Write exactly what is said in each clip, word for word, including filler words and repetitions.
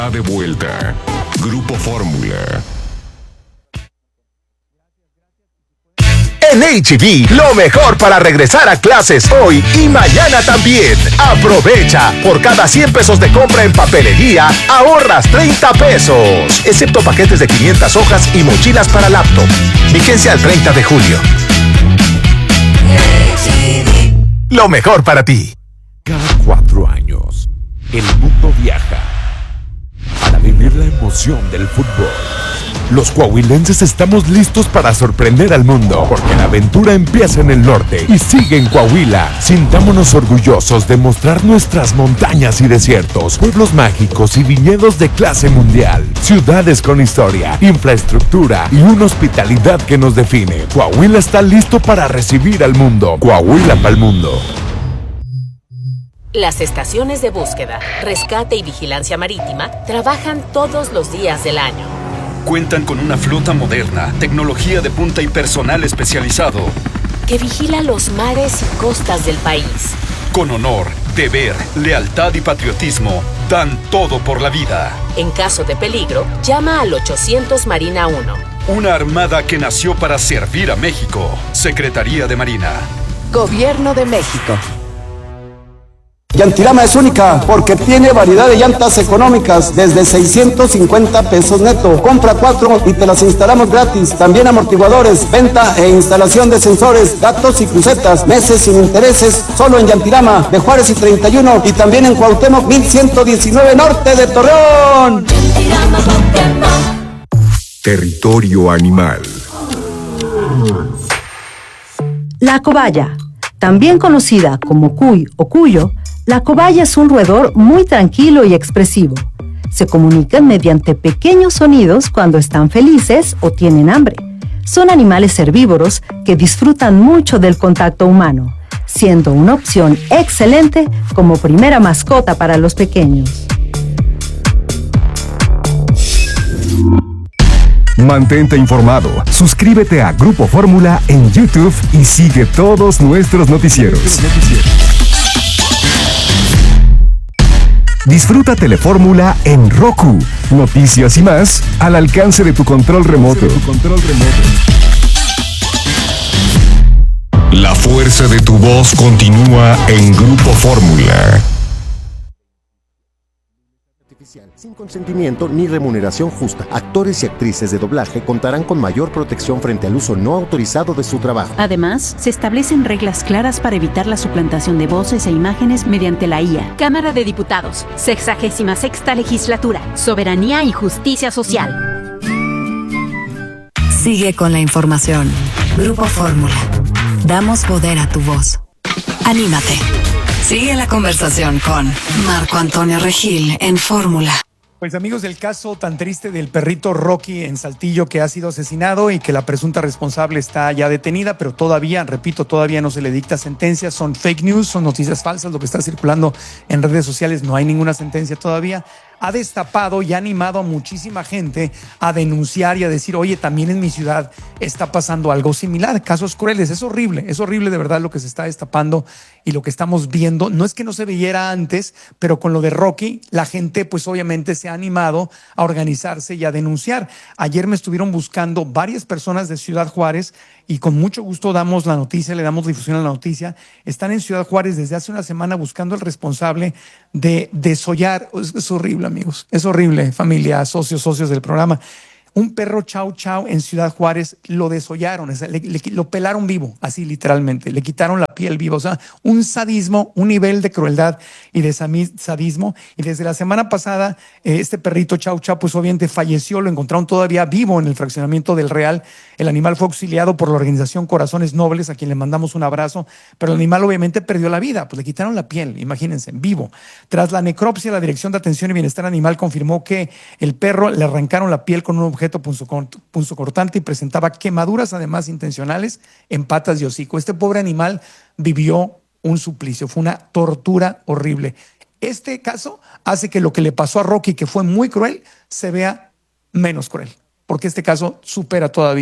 De vuelta, Grupo Fórmula. En H E B, lo mejor para regresar a clases hoy y mañana también. Aprovecha, por cada cien pesos de compra en papelería, ahorras treinta pesos. Excepto paquetes de quinientas hojas y mochilas para laptop. Vigencia al treinta de julio. H E B. Lo mejor para ti. Cada cuatro años, el mundo viaja para vivir la emoción del fútbol. Los coahuilenses estamos listos para sorprender al mundo, porque la aventura empieza en el norte y sigue en Coahuila. Sintámonos orgullosos de mostrar nuestras montañas y desiertos, pueblos mágicos y viñedos de clase mundial, ciudades con historia, infraestructura y una hospitalidad que nos define. Coahuila está listo para recibir al mundo. Coahuila para el mundo. Las estaciones de búsqueda, rescate y vigilancia marítima trabajan todos los días del año. Cuentan con una flota moderna, tecnología de punta y personal especializado que vigila los mares y costas del país. Con honor, deber, lealtad y patriotismo, dan todo por la vida. En caso de peligro, llama al ochocientos Marina uno. Una armada que nació para servir a México. Secretaría de Marina. Gobierno de México. Yantirama es única porque tiene variedad de llantas económicas desde seiscientos cincuenta pesos neto. Compra cuatro y te las instalamos gratis. También amortiguadores, venta e instalación de sensores, gatos y crucetas, meses sin intereses, solo en Yantirama, de Juárez y treinta y uno y también en Cuauhtémoc mil ciento diecinueve Norte de Torreón. Territorio animal. La cobaya, también conocida como cuy o cuyo, la cobaya es un roedor muy tranquilo y expresivo. Se comunican mediante pequeños sonidos cuando están felices o tienen hambre. Son animales herbívoros que disfrutan mucho del contacto humano, siendo una opción excelente como primera mascota para los pequeños. Mantente informado, suscríbete a Grupo Fórmula en YouTube y sigue todos nuestros noticieros. Disfruta Telefórmula en Roku. Noticias y más al alcance de tu control remoto. La fuerza de tu voz continúa en Grupo Fórmula. Sin consentimiento ni remuneración justa, actores y actrices de doblaje contarán con mayor protección frente al uso no autorizado de su trabajo. Además, se establecen reglas claras para evitar la suplantación de voces e imágenes mediante la I A. Cámara de Diputados, sexagésima sexta Legislatura, Soberanía y Justicia Social. Sigue con la información. Grupo Fórmula. Damos poder a tu voz. Anímate. Sigue la conversación con Marco Antonio Regil en Fórmula. Pues amigos, del caso tan triste del perrito Rocky en Saltillo, que ha sido asesinado y que la presunta responsable está ya detenida, pero todavía, repito, todavía no se le dicta sentencia. Son fake news, son noticias falsas lo que está circulando en redes sociales, no hay ninguna sentencia todavía. Ha destapado y ha animado a muchísima gente a denunciar y a decir, oye, también en mi ciudad está pasando algo similar, casos crueles. Es horrible, es horrible de verdad lo que se está destapando y lo que estamos viendo. No es que no se viera antes, pero con lo de Rocky, la gente pues obviamente se ha animado a organizarse y a denunciar. Ayer me estuvieron buscando varias personas de Ciudad Juárez y con mucho gusto damos la noticia, le damos difusión a la noticia. Están en Ciudad Juárez desde hace una semana buscando al responsable de desollar. Es, es horrible, amigos. Es horrible, familia, socios, socios del programa. Un perro chau chau en Ciudad Juárez lo desollaron, o sea, le, le, lo pelaron vivo, así literalmente, le quitaron la piel viva, o sea, un sadismo, un nivel de crueldad y de sadismo. Y desde la semana pasada, eh, este perrito chau chau, pues obviamente falleció, lo encontraron todavía vivo en el fraccionamiento del Real. El animal fue auxiliado por la organización Corazones Nobles, a quien le mandamos un abrazo, pero el animal obviamente perdió la vida, pues le quitaron la piel, imagínense, vivo. Tras la necropsia, la Dirección de Atención y Bienestar Animal confirmó que el perro le arrancaron la piel con un objeto objeto punzocortante y presentaba quemaduras además intencionales en patas y hocico. Este pobre animal vivió un suplicio, fue una tortura horrible. Este caso hace que lo que le pasó a Rocky, que fue muy cruel, se vea menos cruel, porque este caso supera todavía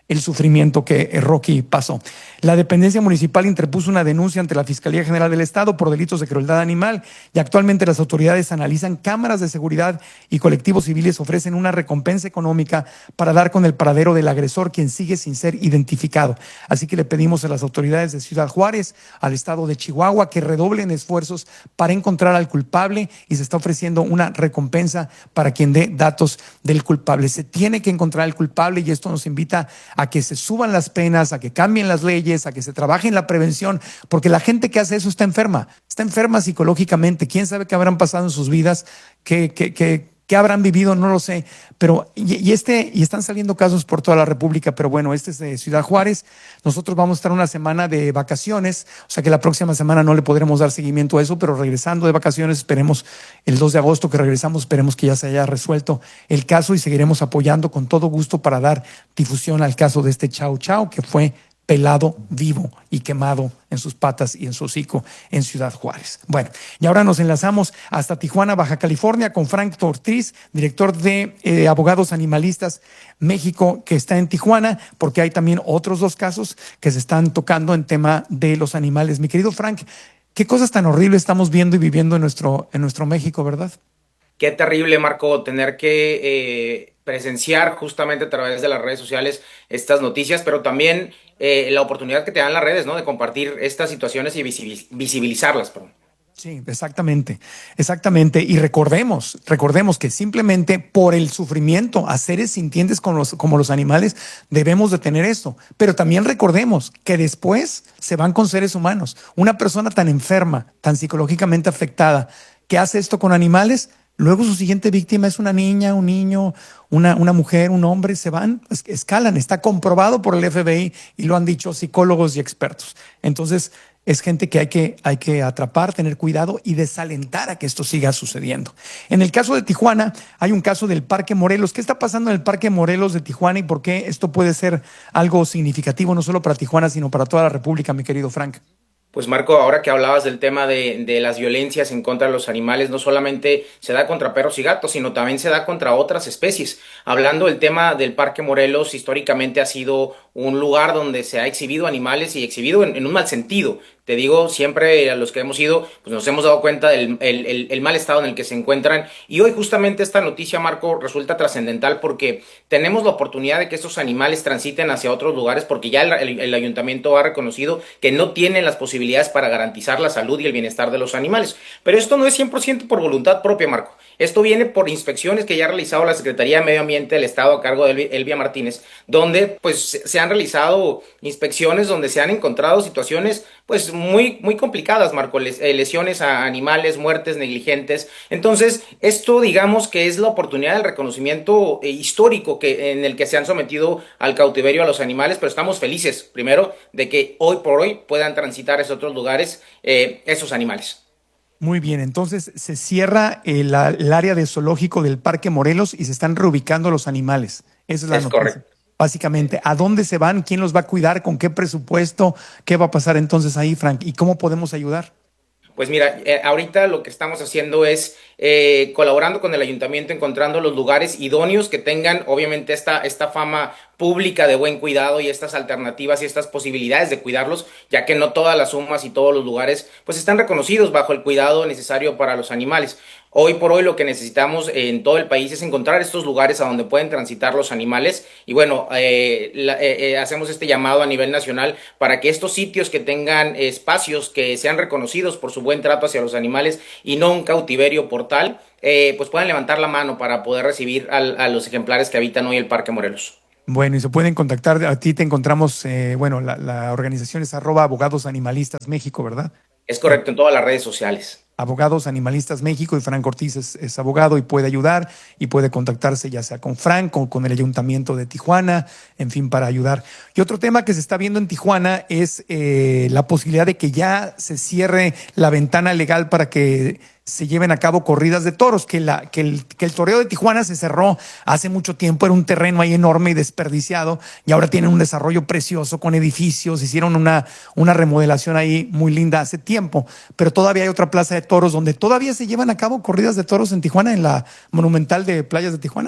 el sufrimiento que Rocky pasó. La dependencia municipal interpuso una denuncia ante la Fiscalía General del Estado por delitos de crueldad animal y actualmente las autoridades analizan cámaras de seguridad y colectivos civiles ofrecen una recompensa económica para dar con el paradero del agresor, quien sigue sin ser identificado. Así que le pedimos a las autoridades de Ciudad Juárez, al estado de Chihuahua, que redoblen esfuerzos para encontrar al culpable y se está ofreciendo una recompensa para quien dé datos del culpable. Se tiene que encontrar al culpable y esto nos invita a que se suban las penas, a que cambien las leyes, a que se trabaje en la prevención, porque la gente que hace eso está enferma, está enferma psicológicamente. ¿Quién sabe qué habrán pasado en sus vidas? ¿Qué, qué, qué, qué habrán vivido? No lo sé. Pero, y, y, este, y están saliendo casos por toda la República, pero bueno, este es de Ciudad Juárez. Nosotros vamos a estar una semana de vacaciones, o sea que la próxima semana no le podremos dar seguimiento a eso, pero regresando de vacaciones, esperemos el dos de agosto que regresamos, esperemos que ya se haya resuelto el caso y seguiremos apoyando con todo gusto para dar difusión al caso de este Chao Chao, que fue pelado vivo y quemado en sus patas y en su hocico en Ciudad Juárez. Bueno, y ahora nos enlazamos hasta Tijuana, Baja California, con Frank Ortiz, director de eh, Abogados Animalistas México, que está en Tijuana, porque hay también otros dos casos que se están tocando en tema de los animales. Mi querido Frank, qué cosas tan horribles estamos viendo y viviendo en nuestro, en nuestro México, ¿verdad? Qué terrible, Marco, tener que eh, presenciar justamente a través de las redes sociales estas noticias, pero también eh, la oportunidad que te dan las redes, ¿no? De compartir estas situaciones y visibilizarlas. Perdón. Sí, exactamente, exactamente. Y recordemos, recordemos que simplemente por el sufrimiento a seres sintientes como los, como los animales debemos de tener esto. Pero también recordemos que después se van con seres humanos. Una persona tan enferma, tan psicológicamente afectada, que hace esto con animales, luego su siguiente víctima es una niña, un niño, una, una mujer, un hombre, se van, escalan. Está comprobado por el F B I y lo han dicho psicólogos y expertos. Entonces, es gente que hay que, hay que atrapar, tener cuidado y desalentar a que esto siga sucediendo. En el caso de Tijuana, hay un caso del Parque Morelos. ¿Qué está pasando en el Parque Morelos de Tijuana y por qué esto puede ser algo significativo no solo para Tijuana, sino para toda la República, mi querido Frank? Pues Marco, ahora que hablabas del tema de, de las violencias en contra de los animales, no solamente se da contra perros y gatos, sino también se da contra otras especies. Hablando del tema del Parque Morelos, históricamente ha sido un lugar donde se ha exhibido animales y exhibido en, en un mal sentido. Te digo, siempre a los que hemos ido, pues nos hemos dado cuenta del el, el, el mal estado en el que se encuentran. Y hoy justamente esta noticia, Marco, resulta trascendental porque tenemos la oportunidad de que estos animales transiten hacia otros lugares porque ya el, el, el ayuntamiento ha reconocido que no tienen las posibilidades para garantizar la salud y el bienestar de los animales. Pero esto no es cien por ciento por voluntad propia, Marco. Esto viene por inspecciones que ya ha realizado la Secretaría de Medio Ambiente del Estado a cargo de Elvia Martínez, donde pues se han realizado inspecciones donde se han encontrado situaciones pues muy, muy complicadas, Marco, lesiones a animales, muertes negligentes. Entonces, esto digamos que es la oportunidad del reconocimiento histórico que, en el que se han sometido al cautiverio a los animales, pero estamos felices, primero, de que hoy por hoy puedan transitar a esos otros lugares eh, esos animales. Muy bien, entonces se cierra el, el área de zoológico del Parque Morelos y se están reubicando los animales. Esa es la es noticia. Correcto. Básicamente, ¿a dónde se van? ¿Quién los va a cuidar? ¿Con qué presupuesto? ¿Qué va a pasar entonces ahí, Frank? ¿Y cómo podemos ayudar? Pues mira, eh, ahorita lo que estamos haciendo es eh, colaborando con el ayuntamiento, encontrando los lugares idóneos que tengan obviamente esta, esta fama pública de buen cuidado y estas alternativas y estas posibilidades de cuidarlos, ya que no todas las sumas y todos los lugares pues están reconocidos bajo el cuidado necesario para los animales. Hoy por hoy lo que necesitamos en todo el país es encontrar estos lugares a donde pueden transitar los animales y bueno, eh, la, eh, eh, hacemos este llamado a nivel nacional para que estos sitios que tengan espacios que sean reconocidos por su buen trato hacia los animales y no un cautiverio por tal, eh, pues puedan levantar la mano para poder recibir al, a los ejemplares que habitan hoy el Parque Morelos. Bueno, y se pueden contactar, a ti te encontramos, eh, bueno, la, la organización es arroba Abogados Animalistas México, ¿verdad? Es correcto, en todas las redes sociales. Abogados Animalistas México y Frank Ortiz es, es abogado y puede ayudar y puede contactarse ya sea con Frank o con el Ayuntamiento de Tijuana, en fin, para ayudar. Y otro tema que se está viendo en Tijuana es eh, la posibilidad de que ya se cierre la ventana legal para que se lleven a cabo corridas de toros, que, la, que, el, que el toreo de Tijuana se cerró hace mucho tiempo, era un terreno ahí enorme y desperdiciado y ahora tienen un desarrollo precioso con edificios, hicieron una, una remodelación ahí muy linda hace tiempo, pero todavía hay otra plaza de toros donde todavía se llevan a cabo corridas de toros en Tijuana, en la Monumental de Playas de Tijuana.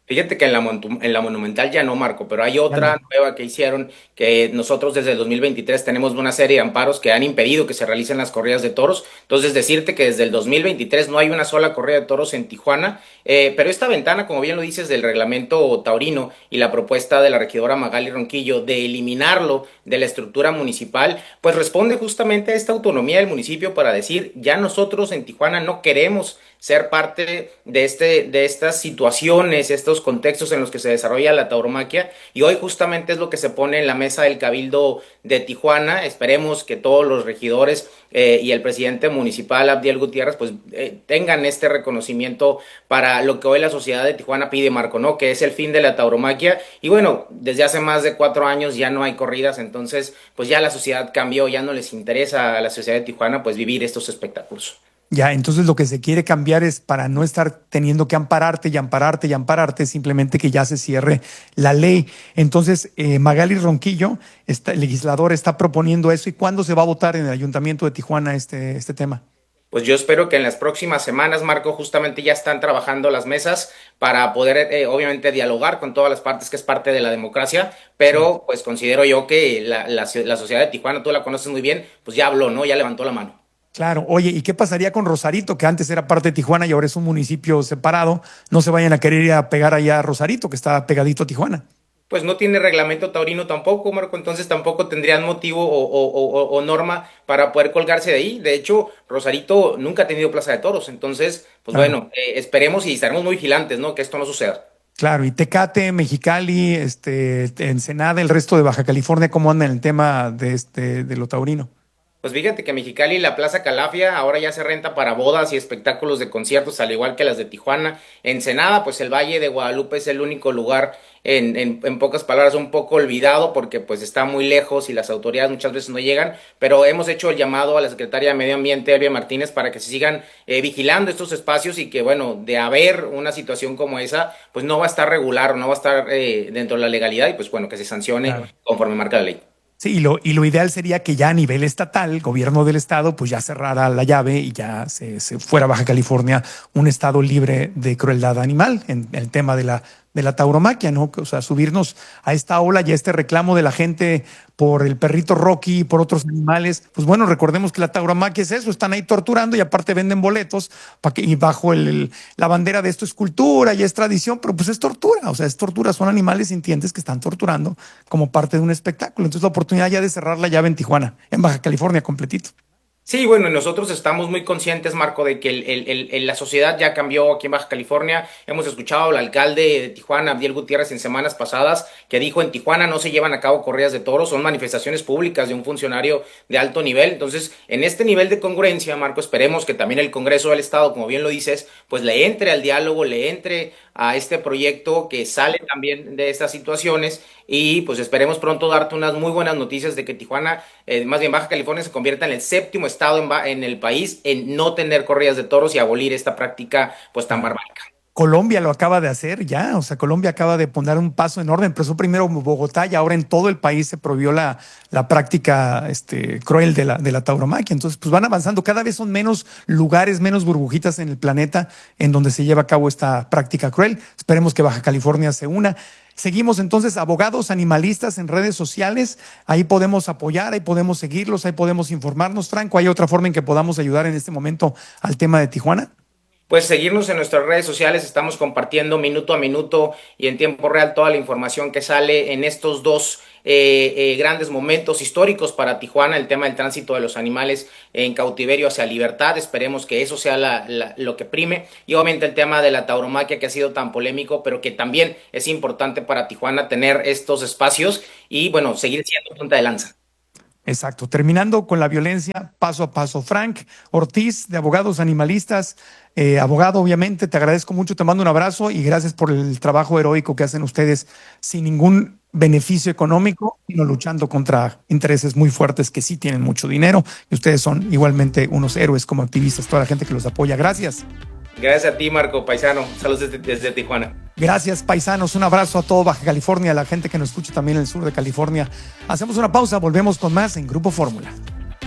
Fíjate que en la, en la Monumental ya no, Marco, pero hay otra no. nueva que hicieron, que nosotros desde el dos mil veintitrés tenemos una serie de amparos que han impedido que se realicen las corridas de toros. Entonces, decirte que desde el dos mil veintitrés no hay una sola corrida de toros en Tijuana, eh, pero esta ventana, como bien lo dices, del reglamento taurino y la propuesta de la regidora Magali Ronquillo de eliminarlo de la estructura municipal, pues responde justamente a esta autonomía del municipio para decir, ya nosotros en Tijuana no queremos ser parte de, este, de estas situaciones, estos contextos en los que se desarrolla la tauromaquia, y hoy justamente es lo que se pone en la mesa del Cabildo de Tijuana. Esperemos que todos los regidores eh, y el presidente municipal, Abdiel Gutiérrez, pues eh, tengan este reconocimiento para lo que hoy la sociedad de Tijuana pide, Marco, ¿no? Que es el fin de la tauromaquia, y bueno, desde hace más de cuatro años ya no hay corridas, entonces pues ya la sociedad cambió, ya no les interesa a la sociedad de Tijuana pues vivir estos espectáculos. Ya, entonces lo que se quiere cambiar es para no estar teniendo que ampararte y ampararte y ampararte, simplemente que ya se cierre la ley. Entonces, eh, Magali Ronquillo, está, el legislador, está proponiendo eso. ¿Y cuándo se va a votar en el Ayuntamiento de Tijuana este, este tema? Pues yo espero que en las próximas semanas, Marco, justamente ya están trabajando las mesas para poder, eh, obviamente, dialogar con todas las partes, que es parte de la democracia, pero pues considero yo que la, la, la sociedad de Tijuana, tú la conoces muy bien, pues ya habló, ¿no? Ya levantó la mano. Claro, oye, ¿y qué pasaría con Rosarito, que antes era parte de Tijuana y ahora es un municipio separado? No se vayan a querer ir a pegar allá a Rosarito, que está pegadito a Tijuana. Pues no tiene reglamento taurino tampoco, Marco, entonces tampoco tendrían motivo o, o, o, o norma para poder colgarse de ahí. De hecho, Rosarito nunca ha tenido plaza de toros, entonces, pues claro. bueno, eh, esperemos y estaremos muy vigilantes, ¿no? Que esto no suceda. Claro, y Tecate, Mexicali, este, Ensenada, el resto de Baja California, ¿cómo anda en el tema de, este, de lo taurino? Pues fíjate que Mexicali, la Plaza Calafia, ahora ya se renta para bodas y espectáculos de conciertos, al igual que las de Tijuana. Ensenada, pues el Valle de Guadalupe es el único lugar, en, en, en pocas palabras, un poco olvidado, porque pues está muy lejos y las autoridades muchas veces no llegan, pero hemos hecho el llamado a la secretaria de Medio Ambiente, Elvia Martínez, para que se sigan eh, vigilando estos espacios y que, bueno, de haber una situación como esa, pues no va a estar regular, no va a estar eh, dentro de la legalidad y pues bueno, que se sancione claro. conforme marca la ley. Sí, y lo, y lo ideal sería que ya a nivel estatal, gobierno del estado, pues ya cerrara la llave y ya se, se fuera Baja California un estado libre de crueldad animal en el tema de la, de la tauromaquia, ¿no? O sea, subirnos a esta ola y a este reclamo de la gente por el perrito Rocky y por otros animales. Pues bueno, recordemos que la tauromaquia es eso, están ahí torturando y aparte venden boletos para que, y bajo el, el, la bandera de esto es cultura y es tradición, pero pues es tortura, o sea, es tortura, son animales sintientes que están torturando como parte de un espectáculo. Entonces la oportunidad ya de cerrar la llave en Tijuana, en Baja California completito. Sí, bueno, nosotros estamos muy conscientes, Marco, de que el, el, el, la sociedad ya cambió aquí en Baja California. Hemos escuchado al alcalde de Tijuana, Abdiel Gutiérrez, en semanas pasadas, que dijo en Tijuana no se llevan a cabo corridas de toros, son manifestaciones públicas de un funcionario de alto nivel. Entonces, en este nivel de congruencia, Marco, esperemos que también el Congreso del Estado, como bien lo dices, pues le entre al diálogo, le entre a este proyecto que sale también de estas situaciones y pues esperemos pronto darte unas muy buenas noticias de que Tijuana, eh, más bien Baja California, se convierta en el séptimo estado en, en el país en no tener corridas de toros y abolir esta práctica pues tan barbárica. Colombia lo acaba de hacer ya, o sea, Colombia acaba de poner un paso enorme, empezó primero en Bogotá y ahora en todo el país se prohibió la, la práctica este, cruel de la, de la tauromaquia. Entonces, pues van avanzando, cada vez son menos lugares, menos burbujitas en el planeta en donde se lleva a cabo esta práctica cruel. Esperemos que Baja California se una. Seguimos entonces abogados animalistas en redes sociales, ahí podemos apoyar, ahí podemos seguirlos, ahí podemos informarnos. Franco, ¿hay otra forma en que podamos ayudar en este momento al tema de Tijuana? Pues seguirnos en nuestras redes sociales, estamos compartiendo minuto a minuto y en tiempo real toda la información que sale en estos dos eh, eh, grandes momentos históricos para Tijuana, el tema del tránsito de los animales en cautiverio hacia libertad. Esperemos que eso sea la, la, lo que prime, y obviamente el tema de la tauromaquia, que ha sido tan polémico, pero que también es importante para Tijuana tener estos espacios y bueno, seguir siendo punta de lanza. Exacto. Terminando con la violencia paso a paso. Frank Ortiz, de Abogados Animalistas, eh, abogado, obviamente, te agradezco mucho, te mando un abrazo y gracias por el trabajo heroico que hacen ustedes sin ningún beneficio económico, sino luchando contra intereses muy fuertes que sí tienen mucho dinero. Y ustedes son igualmente unos héroes como activistas, toda la gente que los apoya. Gracias. Gracias a ti, Marco, paisano. Saludos desde, desde Tijuana. Gracias, paisanos. Un abrazo a todo Baja California, a la gente que nos escucha también en el sur de California. Hacemos una pausa, volvemos con más en Grupo Fórmula.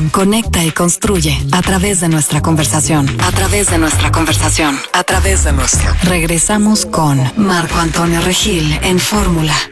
Conecta y construye a través de nuestra conversación. A través de nuestra conversación. A través de nuestra. Regresamos con Marco Antonio Regil en Fórmula.